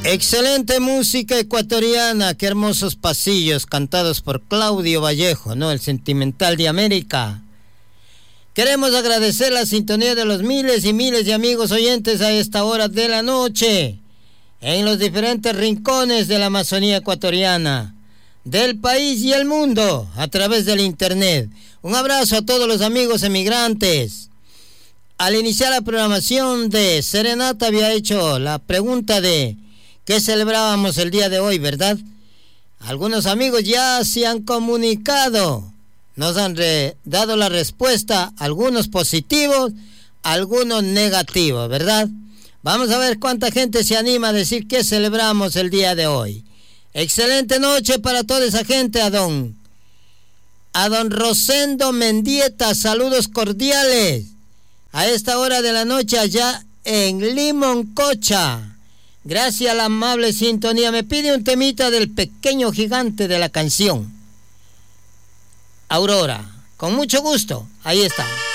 Excelente música ecuatoriana, qué hermosos pasillos cantados por Claudio Vallejo, ¿no? El sentimental de América. Queremos agradecer la sintonía de los miles y miles de amigos oyentes a esta hora de la noche, en los diferentes rincones de la Amazonía ecuatoriana, del país y el mundo, a través del internet. Un abrazo a todos los amigos emigrantes. Al iniciar la programación de Serenata había hecho la pregunta de ¿qué celebrábamos el día de hoy, verdad? Algunos amigos ya se han comunicado, nos han dado la respuesta, algunos positivos, algunos negativos, ¿verdad? Vamos a ver cuánta gente se anima a decir qué celebramos el día de hoy. Excelente noche para toda esa gente, a don Rosendo Mendieta, saludos cordiales, a esta hora de la noche allá en Limoncocha. Gracias a la amable sintonía. Me pide un temita del pequeño gigante de la canción, Aurora. Con mucho gusto, ahí está.